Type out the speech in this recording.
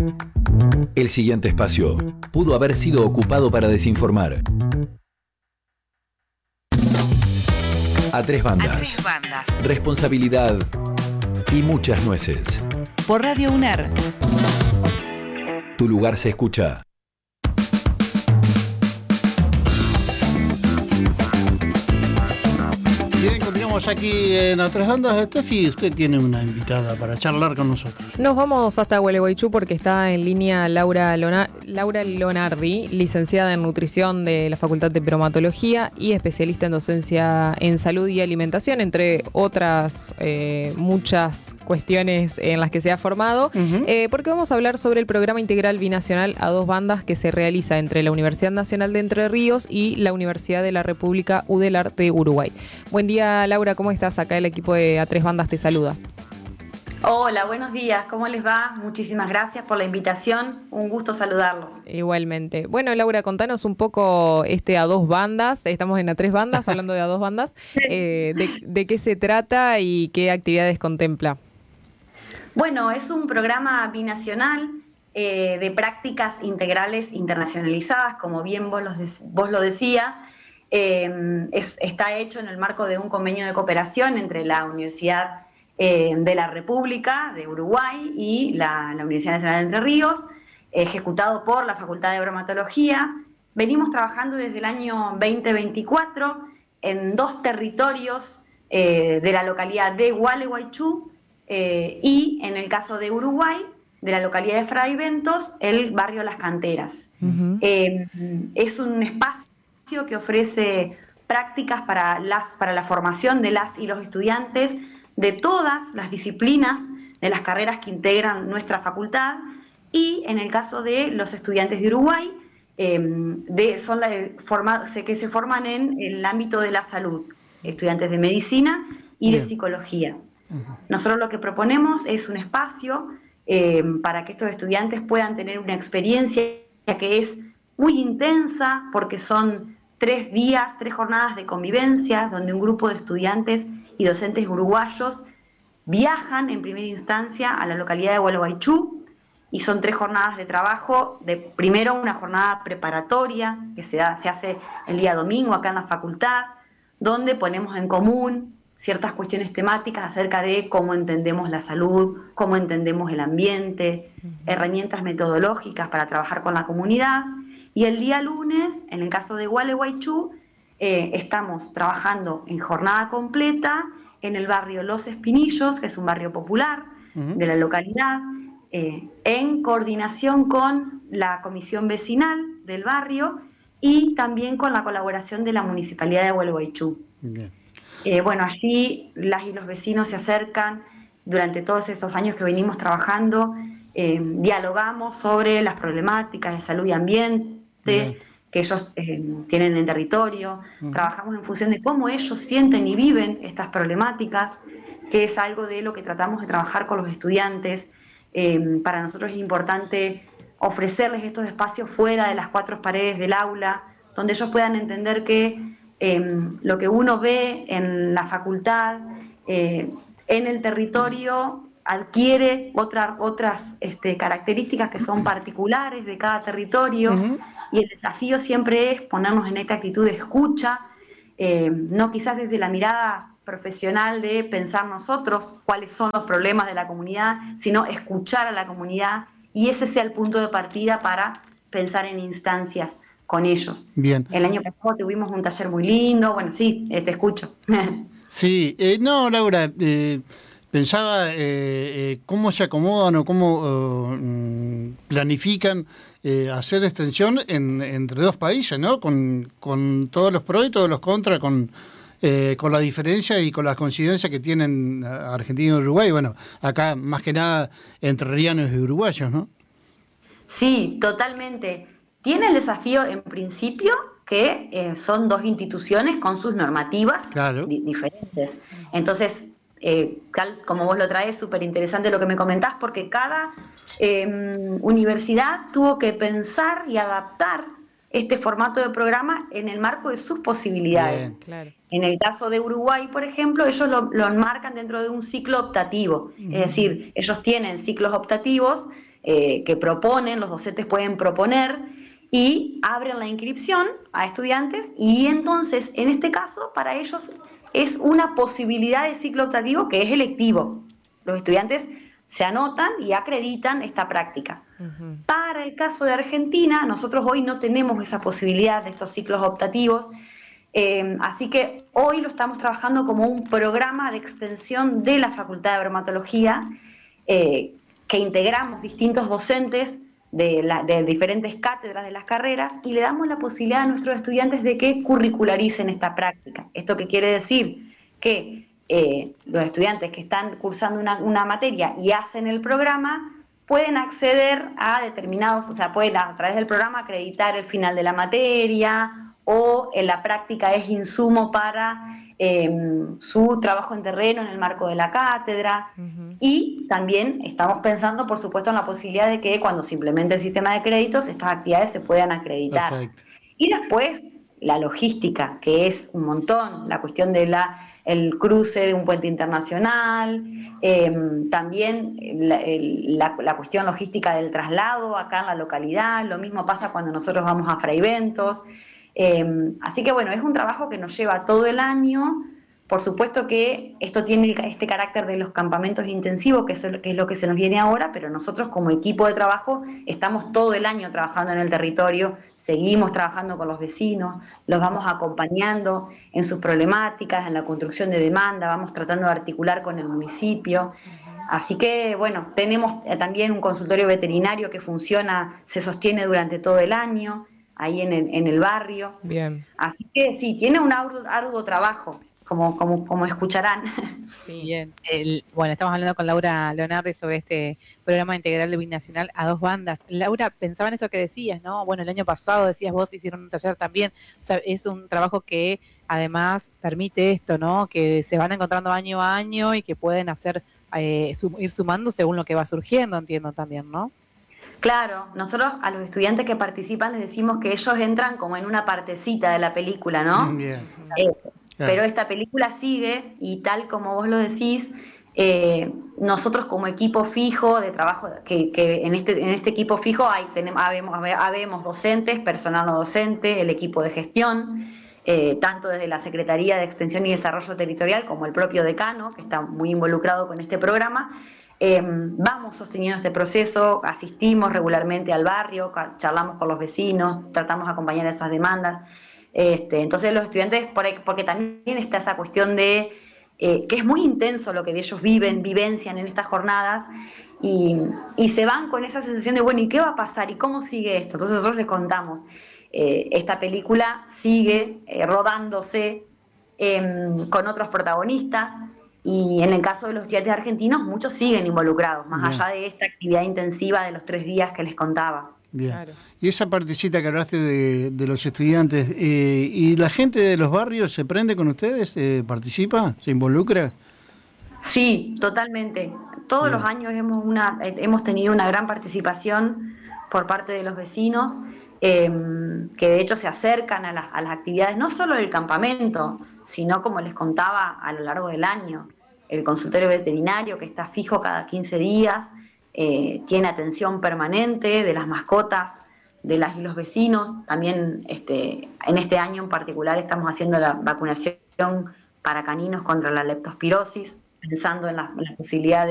El siguiente espacio pudo haber sido ocupado para desinformar. A tres bandas. Responsabilidad y muchas nueces. Por Radio UNER. Tu lugar se escucha. Bien, continuamos aquí en A Tres Bandas. Steffi, usted tiene una invitada para charlar con nosotros. Nos vamos hasta Gualeguaychú porque está en línea Laura Lonardi, licenciada en nutrición de la Facultad de Bromatología y especialista en docencia en salud y alimentación, entre otras muchas cuestiones en las que se ha formado, porque vamos a hablar sobre el programa integral binacional a dos bandas que se realiza entre la Universidad Nacional de Entre Ríos y la Universidad de la República UDELAR de Uruguay. Buen día, Laura, ¿cómo estás? Acá el equipo de A Tres Bandas te saluda. Hola, buenos días, ¿cómo les va? Muchísimas gracias por la invitación, un gusto saludarlos. Igualmente. Bueno, Laura, contanos un poco a dos bandas, estamos en A Tres Bandas, hablando de a dos bandas, de qué se trata y qué actividades contempla. Bueno, es un programa binacional de prácticas integrales internacionalizadas, como bien vos lo decías. Está hecho en el marco de un convenio de cooperación entre la Universidad de la República de Uruguay y la Universidad Nacional de Entre Ríos, ejecutado por la Facultad de Bromatología. Venimos trabajando desde el año 2024 en dos territorios de la localidad de Gualeguaychú y, en el caso de Uruguay, de la localidad de Fraiventos, el barrio Las Canteras. Es un espacio que ofrece prácticas para la formación de las y los estudiantes de todas las disciplinas de las carreras que integran nuestra facultad, y en el caso de los estudiantes de Uruguay, que se forman en el ámbito de la salud, estudiantes de medicina y de psicología. Nosotros lo que proponemos es un espacio para que estos estudiantes puedan tener una experiencia que es muy intensa, porque son 3 días, 3 jornadas de convivencia, donde un grupo de estudiantes y docentes uruguayos viajan en primera instancia a la localidad de Gualeguaychú, y son 3 jornadas de trabajo. Primero, una jornada preparatoria que se hace el día domingo acá en la facultad, donde ponemos en común ciertas cuestiones temáticas acerca de cómo entendemos la salud, cómo entendemos el ambiente, herramientas metodológicas para trabajar con la comunidad. Y el día lunes, en el caso de Gualeguaychú, estamos trabajando en jornada completa en el barrio Los Espinillos, que es un barrio popular de la localidad, en coordinación con la comisión vecinal del barrio y también con la colaboración de la Municipalidad de Gualeguaychú. Bueno, allí las y los vecinos se acercan. Durante todos estos años que venimos trabajando, dialogamos sobre las problemáticas de salud y ambiente que ellos tienen en territorio. Trabajamos en función de cómo ellos sienten y viven estas problemáticas, que es algo de lo que tratamos de trabajar con los estudiantes. Para nosotros es importante ofrecerles estos espacios fuera de las 4 paredes del aula, donde ellos puedan entender que lo que uno ve en la facultad, en el territorio, adquiere otras características que son particulares de cada territorio. Y el desafío siempre es ponernos en esta actitud de escucha, no quizás desde la mirada profesional de pensar nosotros cuáles son los problemas de la comunidad, sino escuchar a la comunidad, y ese sea el punto de partida para pensar en instancias con ellos. Bien. El año pasado tuvimos un taller muy lindo. Bueno, sí, te escucho. Sí, no, Laura, pensaba cómo se acomodan o cómo planifican hacer extensión entre dos países, ¿no? Con todos los pros y todos los contras, con la diferencia y con las coincidencias que tienen Argentina y Uruguay. Bueno, acá más que nada entrerrianos y uruguayos, ¿no? Sí, totalmente. Tiene el desafío, en principio, que son dos instituciones con sus normativas diferentes. Entonces, tal como vos lo traes, súper interesante lo que me comentás, porque cada universidad tuvo que pensar y adaptar este formato de programa en el marco de sus posibilidades. Bien, claro. En el caso de Uruguay, por ejemplo, ellos lo enmarcan dentro de un ciclo optativo. Es decir, ellos tienen ciclos optativos que proponen, los docentes pueden proponer y abren la inscripción a estudiantes y entonces, en este caso, para ellos es una posibilidad de ciclo optativo que es electivo. Los estudiantes se anotan y acreditan esta práctica. Para el caso de Argentina, nosotros hoy no tenemos esa posibilidad de estos ciclos optativos, así que hoy lo estamos trabajando como un programa de extensión de la Facultad de Bromatología, que integramos distintos docentes de diferentes cátedras de las carreras y le damos la posibilidad a nuestros estudiantes de que curricularicen esta práctica. ¿Esto qué quiere decir? Que los estudiantes que están cursando una materia y hacen el programa pueden acceder a determinados, o sea, pueden a través del programa acreditar el final de la materia o en la práctica es insumo para su trabajo en terreno en el marco de la cátedra. Y también estamos pensando, por supuesto, en la posibilidad de que cuando se implemente el sistema de créditos, estas actividades se puedan acreditar. Perfecto. Y después, la logística, que es un montón, la cuestión de el cruce de un puente internacional, también la cuestión logística del traslado acá en la localidad, lo mismo pasa cuando nosotros vamos a Fraiventos. Así que bueno, es un trabajo que nos lleva todo el año. Por supuesto que esto tiene este carácter de los campamentos intensivos, que es lo que se nos viene ahora, pero nosotros como equipo de trabajo estamos todo el año trabajando en el territorio, seguimos trabajando con los vecinos, los vamos acompañando en sus problemáticas, en la construcción de demanda, vamos tratando de articular con el municipio. Así que, bueno, tenemos también un consultorio veterinario que funciona, se sostiene durante todo el año, ahí en el barrio. Bien. Así que sí, tiene un arduo trabajo. Como escucharán. Sí. Bien. Bueno, estamos hablando con Laura Leonardi sobre este programa integral binacional a dos bandas. Laura, pensaba en eso que decías, ¿no? Bueno, el año pasado decías vos, hicieron un taller también. O sea, es un trabajo que además permite esto, ¿no? Que se van encontrando año a año y que pueden hacer ir sumando según lo que va surgiendo, entiendo también, ¿no? Claro, nosotros a los estudiantes que participan les decimos que ellos entran como en una partecita de la película, ¿no? Bien. Pero esta película sigue y tal como vos lo decís, nosotros como equipo fijo de trabajo, que en este equipo fijo habemos docentes, personal no docente, el equipo de gestión, tanto desde la Secretaría de Extensión y Desarrollo Territorial como el propio decano, que está muy involucrado con este programa. Vamos sosteniendo este proceso, asistimos regularmente al barrio, charlamos con los vecinos, tratamos de acompañar esas demandas. Entonces los estudiantes, porque también está esa cuestión de que es muy intenso lo que ellos vivencian en estas jornadas y se van con esa sensación de, bueno, ¿y qué va a pasar? ¿Y cómo sigue esto? Entonces nosotros les contamos, esta película sigue rodándose con otros protagonistas y en el caso de los estudiantes argentinos muchos siguen involucrados, más allá de esta actividad intensiva de los 3 días que les contaba. Bien. Claro. Y esa partecita que hablaste de los estudiantes, ¿y la gente de los barrios se prende con ustedes? ¿Participa? ¿Se involucra? Sí, totalmente. Todos los años hemos tenido una gran participación por parte de los vecinos, que de hecho se acercan a las actividades, no solo del campamento, sino como les contaba a lo largo del año. El consultorio veterinario que está fijo cada 15 días, tiene atención permanente de las mascotas de las y los vecinos. También en este año en particular estamos haciendo la vacunación para caninos contra la leptospirosis, pensando en la posibilidad